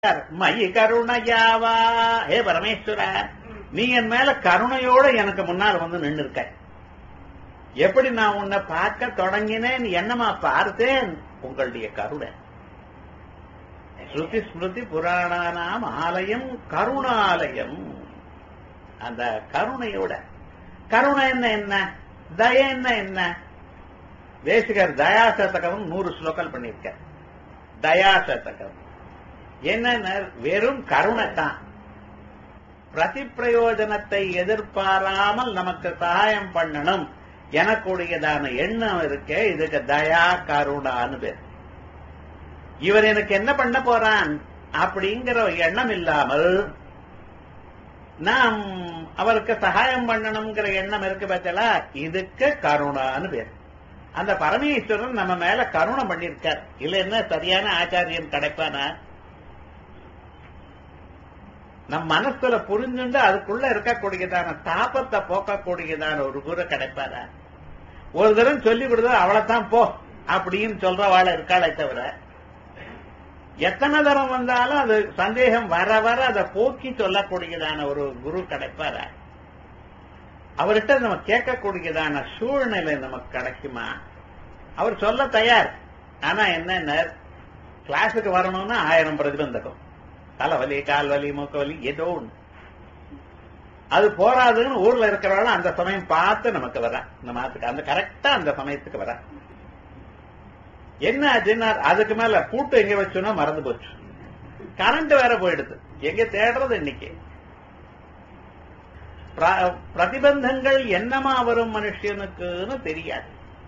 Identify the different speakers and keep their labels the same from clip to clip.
Speaker 1: மயி கருணையாவா. ஹே பரமேஸ்வர, நீ என் மேல கருணையோட எனக்கு முன்னால் வந்து நின்று இருக்க. எப்படி நான் உன்னை பார்க்க தொடங்கினேன், என்னமா பார்த்தேன்? உங்களுடைய கருணை. ஸ்ருதி ஸ்மிருதி புராணானாம் ஆலயம் கருணாலயம். அந்த கருணையோட, கருணை என்ன, தய என்ன? தேசிகர் தயாசதகம் 100 ஸ்லோகங்கள் பண்ணிருக்க. தயாசதகம் என்ன? வெறும் கருணை தான். பிரதி பிரயோஜனத்தை எதிர்பாராமல் நமக்கு சகாயம் பண்ணணும் எனக்குடையதான எண்ணம் இருக்க. இதுக்கு தயா கருணான்னு பேர். இவர் எனக்கு என்ன பண்ண போறான் அப்படிங்கிற எண்ணம் இல்லாமல் நாம் அவருக்கு சகாயம் பண்ணணுங்கிற எண்ணம் இருக்கு பார்த்தல, இதுக்கு கருணான்னு பேர். அந்த பரமேஸ்வரன் நம்ம மேல கருணை பண்ணிருக்கார். இல்லைன்னா சரியான ஆச்சாரியன் கிடைப்பானா? நம் மனசுல புரிஞ்சுண்டு அதுக்குள்ள இருக்கக்கூடியதான தாபத்தை போக்கக்கூடியதான ஒரு குரு கிடைப்பாரா? ஒரு தரம் சொல்லி கொடுத்தா அவளைத்தான் போ அப்படின்னு சொல்றவாள இருக்காளே தவிர, எத்தனை தரம் வந்தாலும் அது சந்தேகம் வர வர அதை போக்கி சொல்லக்கூடியதான ஒரு குரு கிடைப்பாரா? அவர்கிட்ட நம்ம கேட்கக்கூடியதான சூழ்நிலை நமக்கு கிடைக்குமா? அவர் சொல்ல தயார். ஆனா என்ன, கிளாஸுக்கு வரணும்னா 1000 பிரதிபந்தகம். தலைவலி, கால்வலி, மூக்கவலி, ஏதோ ஒண்ணு. அது போராதுன்னு ஊர்ல இருக்கிறவங்க அந்த சமயம் பார்த்து நமக்கு வர, நம்ம அந்த கரெக்டா அந்த சமயத்துக்கு வர. என்ன ஆச்சுன்னா, அதுக்கு மேல கூட்டு எங்க வச்சோன்னா மறந்து போச்சு. கரண்ட் வேற போயிடுது. எங்க தேடுறது இன்னைக்கு? பிரதிபந்தங்கள் என்னமா வரும் மனுஷனுக்குன்னு தெரியாது.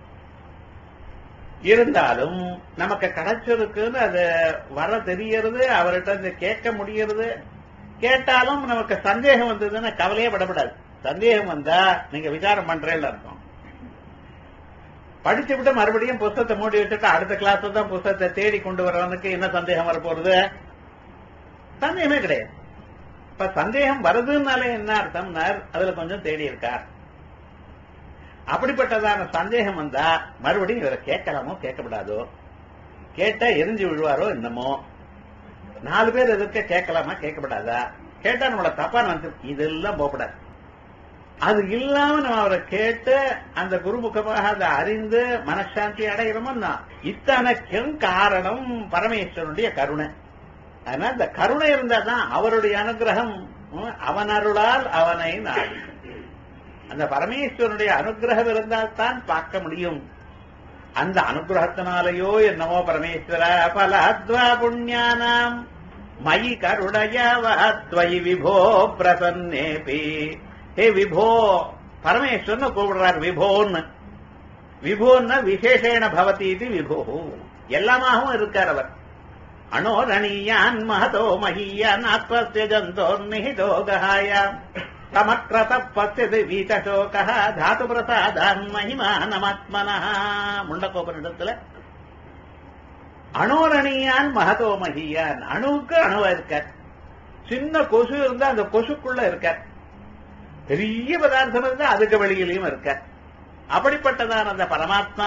Speaker 1: இருந்தாலும் நமக்கு கிடைச்சிருக்குன்னு அது வர தெரியறது. அவர்கிட்ட கேட்க முடியறது. கேட்டாலும் நமக்கு சந்தேகம் வந்ததுன்னா கவலையே படப்படாது. சந்தேகம் வந்தா நீங்க விசாரம் பண்றேன்னு அர்த்தம். படிச்சு விட்டு மறுபடியும் புத்தகத்தை மூடி வச்சுட்டு அடுத்த கிளாஸ் தான் புத்தகத்தை தேடி கொண்டு வர்றவனுக்கு என்ன சந்தேகம் வரப்போறது? சந்தேகமே கிடையாது. இப்ப சந்தேகம் வருதுன்னாலே என்ன அர்த்தம்னா அதுல கொஞ்சம் தேடி இருக்கார். அப்படிப்பட்டதான சந்தேகம் வந்தா மறுபடியும் இவரை கேட்கலாமோ கேட்கப்படாதோ, கேட்டா எரிஞ்சு விழுவாரோ என்னமோ, 4 பேர் எதிர்க்க கேட்கலாமா கேட்கப்படாதா, கேட்டா நம்மள தப்பா நினைச்சு, இதெல்லாம் போகப்படாது. அது இல்லாம நம்ம அவரை கேட்டு அந்த குருமுகமாக அதை அறிந்து மனசாந்தி அடைகிறோம்னா இத்தனைக்கும் காரணம் பரமேஸ்வரனுடைய கருணை. அதனால இந்த கருணை இருந்தாதான் அவருடைய அனுகிரகம். அவன் அருளால் அவனை நாடி, அந்த பரமேஸ்வரனுடைய அனுகிரகம் இருந்தால் தான் பார்க்க முடியும். அந்த அனுகிரகத்தினாலேயோ என்னமோ பரமேஸ்வர பலத்வா புண்ணியானாம் மயி கருணையவத்வயி விபோ பிரசன்னேபி. ஹே விபோ, பரமேஸ்வரன் கூப்பிடுறார் விபோன்னு. விபோன்னு விசேஷேன பவதி இது விபோ, எல்லாமாகவும் இருக்கார் அவர். அனோரணீயான் மகதோ மஹீயான் ஆத்மஸ்ய ஜந்தோ நிஹிதோ கஹாயாம் சமக்ரத பசியது வீதசோகா தாது பிரசாதான் மகிமானமாத்மனஹ. முண்டகோபனிடத்துல அனோரணீயான் மகதோ மஹீயான், அணுவுக்கு அணுவா இருக்கார். சின்ன கொசு இருந்தா அந்த கொசுக்குள்ள இருக்கார். பெரிய பதார்த்தம் இருந்தா அதுக்கு வெளியிலையும் இருக்கார். அப்படிப்பட்டதான் அந்த பரமாத்மா.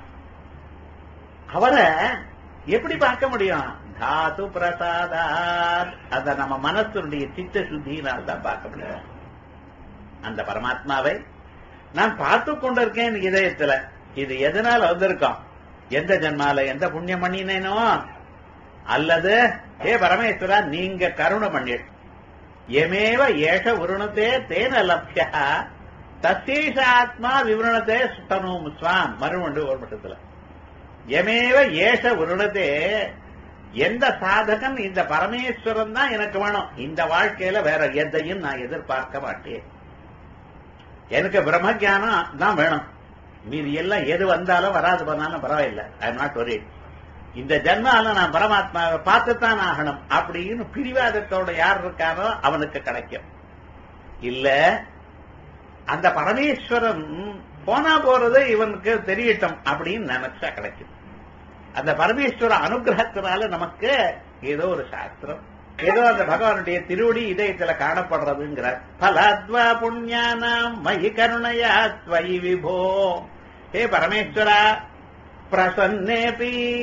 Speaker 1: அவரை எப்படி பார்க்க முடியும்? தாது பிரசாதாத், அத நம்ம மனசுடைய சித்த சுத்தியினால் தான் பார்க்க முடியும். அந்த பரமாத்மாவை நான் பார்த்து கொண்டிருக்கேன் இதயத்துல. இது எதனால வந்திருக்கோம்? எந்த ஜன்மால எந்த புண்ணியம் பண்ணினேனோ, அல்லது ஹே பரமேஸ்வரா நீங்க கருணை பண்ணி எமேவ ஏஷ உருணத்தே தேன லப்யா தசீஷ ஆத்மா விவரணத்தே சுத்தனும் ஸ்வாம். மறுமண்டு ஒரு மட்டத்துல எமேவ ஏஷ உருணத்தே, எந்த சாதகன் இந்த பரமேஸ்வரன் தான் எனக்கு வேணும். இந்த வாழ்க்கையில வேற எதையும் நான் எதிர்பார்க்க மாட்டேன். எனக்கு பிரம்ம ஜானம் தான் வேணும். மீது எல்லாம் எது வந்தாலும் வராது பண்ணாலும் பரவாயில்லை, ஐ எம் நாட் வரிட். இந்த ஜன்மால நான் பரமாத்மாவை பார்த்துத்தான் ஆகணும் அப்படின்னு பிடிவாதத்தோட யார் இருக்காரோ அவனுக்கு கிடைக்கும். இல்ல அந்த பரமேஸ்வரன் போனா போறது இவனுக்கு தெரியட்டும் அப்படின்னு நினைச்சா கிடைக்கும். அந்த பரமேஸ்வர அனுகிரகத்தினால நமக்கு ஏதோ ஒரு சாஸ்திரம், ஏதோ அந்த பகவானுடைய திருவடி இதயத்துல காணப்படுறதுங்கிறார். பலத்வா புண்ணியானாம் மயி கருணையா த்வயி விபோ. ஹே பரமேஸ்வரா பிரசன்னேபி,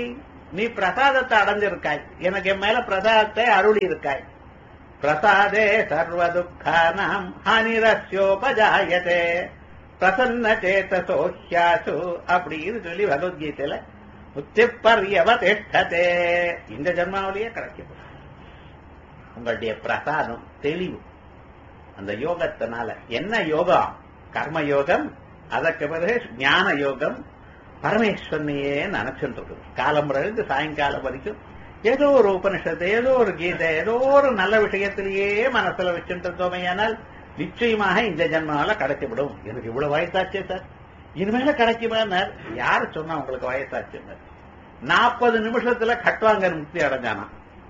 Speaker 1: நீ பிரசாதத்தை அடைஞ்சிருக்காய், எனக்கு என் மேல பிரசாதத்தை அருளி இருக்காய். பிரசாதே சர்வ துக்கானாம் ஹானிரஸ்யோபஜாயதே பிரசன்ன சேதசோ ஹ்யாசு அப்படின்னு சொல்லி பகவத்கீதையில உத்திப்பர்யவதிஷ்டதே இந்த ஜன்மாவிலேயே கிடைக்கும். உங்களுடைய பிரசாதம் தெளிவு அந்த யோகத்தினால. என்ன யோகம்? கர்ம யோகம். அதற்கு பிறகு ஞான யோகம். பரமேஸ்வரனையே நினைச்சுட்டு இருக்குது. காலம் இருந்து சாயங்காலம் வரைக்கும் ஏதோ ஒரு உபனிஷத்து, ஏதோ ஒரு கீதை, ஏதோ ஒரு நல்ல விஷயத்திலேயே மனசுல வச்சுட்டு இருந்தோமையானால் நிச்சயமாக இந்த ஜன்மால கிடைக்கப்படும். எனக்கு இவ்வளவு வயசாச்சே சார், இனிமேல கிடைக்குமா? யாரு சொன்னா உங்களுக்கு வயசாச்சு? 40 நிமிஷத்துல கட்டுவாங்க முக்தி அடைஞ்சானா.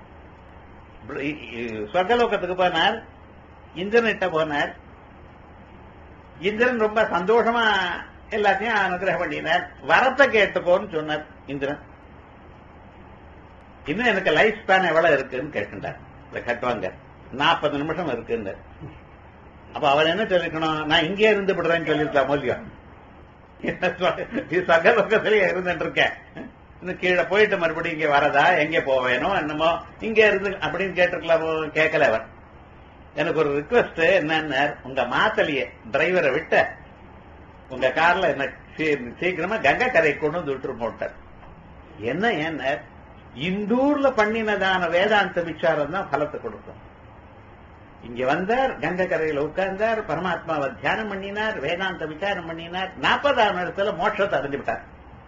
Speaker 1: சொர்க்கலோகத்துக்கு போனார், இந்திரன்கிட்ட போனார். இந்திரன் ரொம்ப சந்தோஷமா எல்லாத்தையும் அனுகிரகம் பண்ணினார். வரத்தை கேட்டுக்கோன்னு சொன்னார் இந்திரன். இன்னும் எனக்கு லைஃப் ஸ்பேன் எவ்வளவு இருக்குன்னு கேட்டுட்டார். கட்டுவாங்க 40 நிமிஷம் இருக்குன்னு. அப்ப அவர் என்ன சொல்லிக்கணும்? நான் இங்கே இருந்து விடுறேன்னு சொல்லிருக்கலாம். மூலியம் சகலோகத்திலேயே இருந்துட்டு இருக்கேன், இன்னும் கீழே போயிட்டு மறுபடியும் இங்க வரதா, எங்க போவேனோ என்னமோ, இங்க இருந்து அப்படின்னு கேட்டிருக்கலாம். கேட்கல அவர். எனக்கு ஒரு ரிக்வெஸ்ட் என்னன்னு, உங்க மாத்தலிய டிரைவரை விட்ட உங்க கார்ல என்ன சீக்கிரமா கங்கை கரை கொண்டு வந்து விட்டுரு போட்டார். என்ன என்ன இந்தூர்ல பண்ணினதான வேதாந்த விசாரம் தான் பலத்தை கொடுக்கும். இங்க வந்தார், கங்கை கரையில உட்கார்ந்தார், பரமாத்மாவை தியானம் பண்ணினார், வேதாந்த விசாரம் பண்ணினார். 40ஆம் இடத்துல மோட்சத்தை அடைஞ்சு விட்டார்.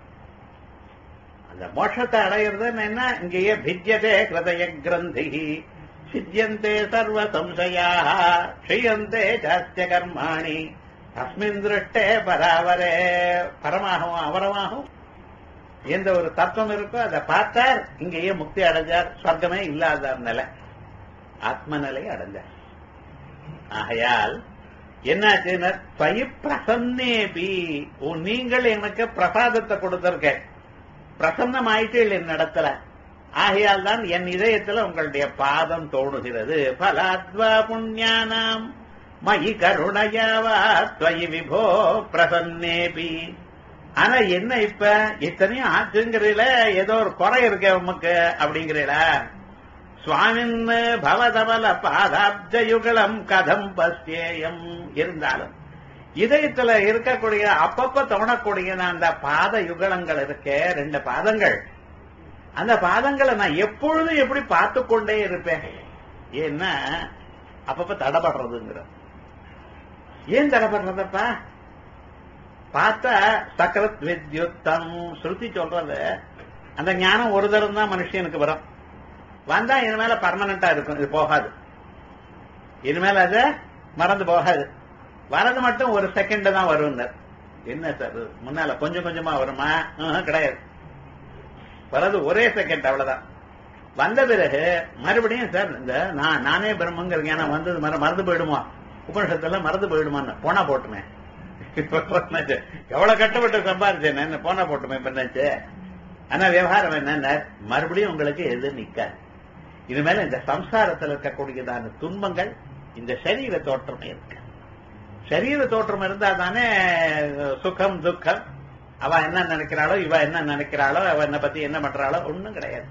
Speaker 1: அந்த மோட்சத்தை அடையிறது என்ன? இங்கேயே பித்யதே ஹிருதய கிரந்தி சித்தியந்தே சர்வ சம்சயா க்ஷயந்தே சாஸ்திய கர்மாணி அஸ்மின் திருஷ்டே பராவரே. பரமாகவும் அவரமாகவும் எந்த ஒரு தத்துவம் இருக்கோ அதை பார்த்தார், இங்கேயே முக்தி அடைஞ்சார். சொர்க்கமே இல்லாத நிலை, ஆத்ம நிலையை அடைஞ்சார். ஆகையால் என்னாச்சு? பயி பிரசன்னேபி, நீங்கள் எனக்கு பிரசாதத்தை கொடுத்திருக்க, பிரசன்னம் ஆயிட்டு என்னிடத்துல. ஆகையால் தான் என் இதயத்துல உங்களுடைய பாதம் தோணுகிறது. பலாத்வா புண்ணியானாம் மயி கருணையாவா துவயி விபோ பிரசன்னேபி. ஆனா என்ன இப்ப இத்தனையும் ஆச்சுங்கிறீல, ஏதோ ஒரு குறை இருக்க உமக்கு அப்படிங்கிறீல. சுவாமின் பவதவல பாதாப்ஜயுகலம் கதம் பஸ்யேயம். இருந்தாலும் இதயத்துல இருக்கக்கூடிய அப்பப்ப தோணக்கூடிய அந்த பாத யுகலங்கள் இருக்க, 2 பாதங்கள், அந்த பாதங்களை நான் எப்பொழுதும் எப்படி பார்த்து கொண்டே இருப்பேன். ஏன்னா அப்பப்ப தடபடுறதுங்கிற. ஏன் தடபடுறதப்பா? பார்த்தா சக்கரத் வித்யுத்தம் ஸ்ருதி சொல்றது, அந்த ஞானம் ஒரு தரம் தான் மனுஷனுக்கு வரும். வந்தா இனிமேல பர்மனண்டா இருக்கும், இது போகாது. இனிமேல அது மறந்து போகாது. வரது மட்டும் ஒரு செகண்ட் தான் வரும். என்ன சார் முன்னால கொஞ்சம் கொஞ்சமா வருமா? கிடையாது, வரது ஒரே செகண்ட், அவ்வளவுதான். வந்த பிறகு மறுபடியும் சார் இந்த நானே பிரம்மங்கிற ஞானம் வந்தது மறந்து போயிடுமா? உபனிஷத்தெல்லாம் மறந்து போயிடுமான்னு போனா போட்டுமே. எவ்வளவு கட்டப்பட்டு சம்பாதிச்சேன், போனா போட்டுமே பண்ணாச்சு. ஆனா விவகாரம் என்னன்னா மறுபடியும் உங்களுக்கு எது நிக்காது. இனிமேல இந்த சம்சாரத்தில் இருக்கக்கூடியதான துன்பங்கள் இந்த சரீர தோற்றமே இருக்கு. சரீர தோற்றம் இருந்தா தானே சுகம் துக்கம். அவ என்ன நினைக்கிறாளோ, இவ என்ன நினைக்கிறாளோ, அவ என்ன பத்தி என்ன பண்றாளோ ஒண்ணும் கிடையாது.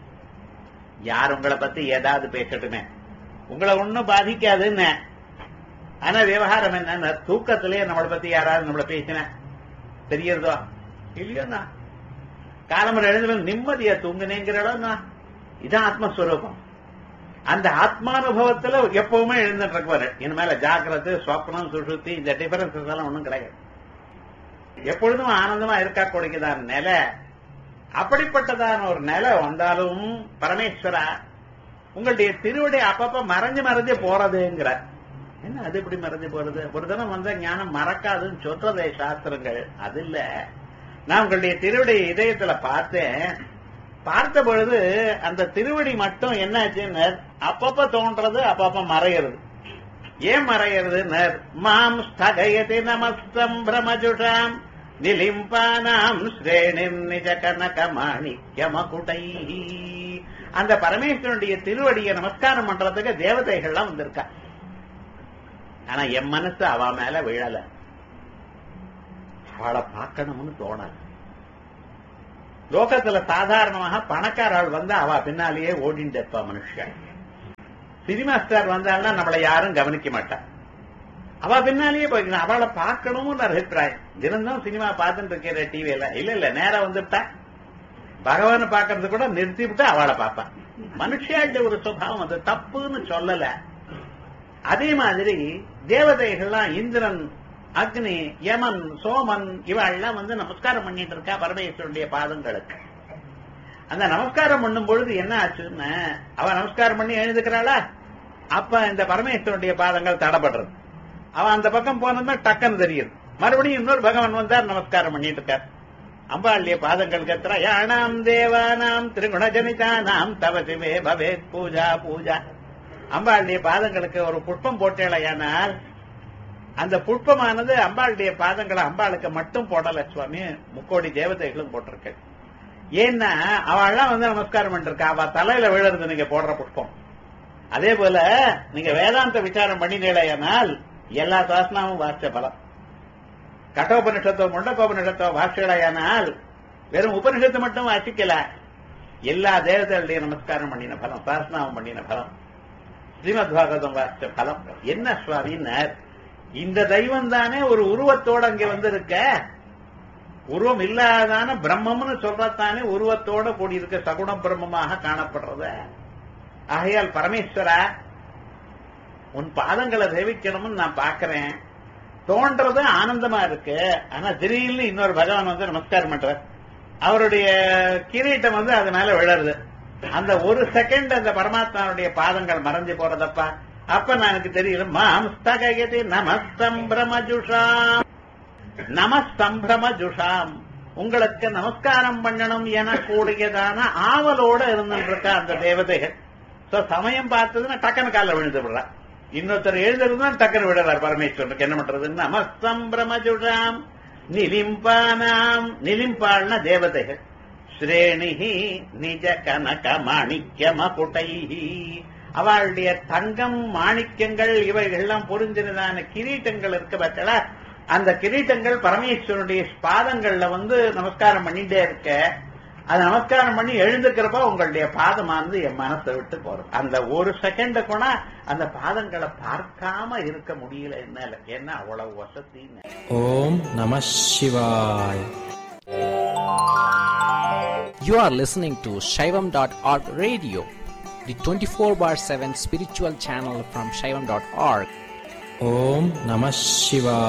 Speaker 1: யார் உங்களை பத்தி ஏதாவது பேசட்டுமே, உங்களை ஒன்னும் பாதிக்காதுன்னு. ஆனா விவகாரம் என்ன, தூக்கத்திலேயே நம்மளை பத்தி யாராவது நம்மளை பேசின தெரியறதோ இல்லையோண்ணா? காலம்பரம் எழுந்து நிம்மதியா தூங்குனேங்கிறாளோண்ணா? இதான் ஆத்மஸ்வரூபம். அந்த ஆத்மானுபவத்துல எப்பவுமே எழுந்துட்டு இருக்குவாரு. இனிமேல ஜாக்கிரதை, ஸ்வப்னம், சுஷுத்தி, இந்த டிஃபரன்சஸ் எல்லாம் ஒண்ணும் கிடையாது. எப்பொழுதும் ஆனந்தமா இருக்கக்கூடியதான நிலை. அப்படிப்பட்டதான ஒரு நிலை வந்தாலும் பரமேஸ்வரா உங்களுடைய திருவடி அப்பப்ப மறைஞ்சு மறைஞ்சு போறதுங்கிற. என்ன அது எப்படி மறைஞ்சு போறது? ஒரு தினம் வந்த ஞானம் மறக்காதுன்னு சொல்றதே சாஸ்திரங்கள். அது இல்ல, நான் உங்களுடைய திருவடி இதயத்துல பார்த்தேன். பார்த்த பொழுது அந்த திருவடி மட்டும் என்னாச்சுன்னு அப்பப்ப தோன்றது, அப்பப்ப மறையிறது. ஏன் மறையிறது? மாம் ஸ்தகயதி நமஸ்தம் பிரமஜுஷாம் நிலிம்பானாம் ஸ்ரேணிர் நிஜ கனக மாணிக்யமகுடை. அந்த பரமேஸ்வரனுடைய திருவடியை நமஸ்காரம் பண்றதுக்கு தேவதைகள்லாம் வந்திருக்கா. ஆனா என் மனசு அவ மேல விழல, அவளை பார்க்கணும்னு தோணல. லோகத்துல சாதாரணமாக பணக்காராள் வந்தா அவ பின்னாலேயே ஓடிட்டு இருப்பா மனுஷன். சினிமா ஸ்டார் வந்தாள்னா நம்மளை யாரும் கவனிக்க மாட்டா, அவ பின்னாலேயே போய்க்கணும். அவளை பார்க்கணும்னு அபிப்பிராயம். தினம்தான் சினிமா பார்த்துட்டு இருக்கிற டிவியில இல்ல நேரம் வந்துட்டா பகவான பாக்குறது கூட நிறுத்தி விட்டு அவளை பார்ப்பான். மனுஷியாட்ட ஒரு சுபாவம், அது தப்புன்னு சொல்லல. அதே மாதிரி தேவதைகள்லாம் இந்திரன், அக்னி, யமன், சோமன் இவெல்லாம் வந்து நமஸ்காரம் பண்ணிட்டு இருக்கா பரமேஸ்வரனுடைய பாதங்களுக்கு. அந்த நமஸ்காரம் பண்ணும் பொழுது என்ன ஆச்சுன்னு, அவ நமஸ்காரம் பண்ணி எழுதுக்கிறாளா, அப்ப இந்த பரமேஸ்வரனுடைய பாதங்கள் தடப்படுறது. அவன் அந்த பக்கம் போனதுன்னா டக்குன்னு தெரியுது. மறுபடியும் இன்னொரு பகவான் வந்தார் நமஸ்காரம் பண்ணிட்டு இருக்கார். அம்பாளுடைய பாதங்கள் கத்துறா, யானாம் தேவானாம் திரிகுணஜனிதானாம் தவ சிவே பவேத் பூஜா பூஜா. அம்பாளுடைய பாதங்களுக்கு ஒரு புஷ்பம் போட்டேளையானால் அந்த புஷ்பமானது அம்பாளுடைய பாதங்களை அம்பாளுக்கு மட்டும் போடல சுவாமி, முக்கோடி தேவதைகளும் போட்டிருக்கு. ஏன்னா அவள்லாம் வந்து நமஸ்காரம் பண்ணிருக்கா, அவ தலையில விழுறது நீங்க போடுற புஷ்பம். அதே போல நீங்க வேதாந்த விசாரம் பண்ணினீங்களேயானால் எல்லா சாசனமும் வாசிச்ச பலம். கட்டோபனிஷத்தோ முண்டகோபனிஷத்தோ வாசிக்கலையானால் வெறும் உபனிஷத்து மட்டும் வாசிக்கல, எல்லா தேவதைகளுடைய நமஸ்காரம் பண்ணின பலம், சாசனாவும் பண்ணின பலம், ஸ்ரீமத் பாகவதம் வாசிச்ச பலம். என்ன சுவாமின்னார், இந்த தெய்வம் தானே ஒரு உருவத்தோட அங்க வந்து இருக்க, உருவம் இல்லாதான பிரம்மம்னு சொல்றதானே உருவத்தோட கூடியிருக்க சகுண பிரம்மமாக காணப்படுறத. ஆகையால் பரமேஸ்வரா உன் பாதங்களை சேவிக்கணும்னு நான் பாக்கிறேன், தோன்றது ஆனந்தமா இருக்கு. ஆனா திடீர்னு இன்னொரு பகவான் வந்து நமஸ்காரம் பண்றார், அவருடைய கிரீட்டம் வந்து அது மேல விழருது. அந்த ஒரு செகண்ட் அந்த பரமாத்மாவுடைய பாதங்கள் மறைஞ்சு போறதப்பா. அப்ப நான் எனக்கு தெரியும், மாம் ஸ்தகயதி நமஸ்தம்பிரமஜுஷாம் நமஸ்தம்பிரமஜுஷாம், உங்களுக்கு நமஸ்காரம் பண்ணணும் என கூடியதான ஆவலோட இருந்துருக்கா அந்த தேவதைகள். சமயம் பார்த்ததுன்னா டக்குனு காலில் விழுந்து விடுறா, இன்னொருத்தர் எழுந்திருந்தா டக்குனு விடுறார் பரமேஸ்வரனுக்கு. என்ன பண்றது, நமஸ்தம்பிரமஜுஷாம் நிலிம்பானாம், நிலிம்பாள்னா தேவதைகள். ஸ்ரேணிஹி நிஜ கனக மாணிக்க மகுடைஹி, அவளுடைய தங்கம் மாணிக்கங்கள் இவைகள்லாம் பொருந்தினதான கிரீட்டங்கள் இருக்கு பார்த்தா, அந்த கிரீட்டங்கள் பரமேஸ்வரனுடைய பாதங்கள்ல வந்து நமஸ்காரம் பண்ணிட்டே இருக்க. அது நமஸ்காரம் பண்ணி எழுந்துக்கிறப்ப உங்களுடைய பாதமானது என் மனசை விட்டு போறது. அந்த ஒரு செகண்ட் கூட அந்த பாதங்களை பார்க்காம இருக்க முடியல என்னால, என்ன அவ்வளவு வசதின்னு.
Speaker 2: ஓம் நம சிவாய. You are listening to Shaivam.org radio, the 24/7 spiritual channel from Shaivam.org. Om Namah Shivaya.